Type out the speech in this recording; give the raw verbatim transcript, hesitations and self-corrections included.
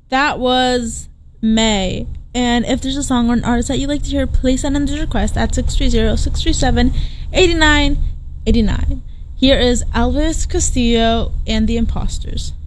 That was May. And if there's a song or an artist that you'd like to hear, please send in the request at six three zero, six three seven, eight nine eight nine. Here is Elvis Castillo and the Imposters.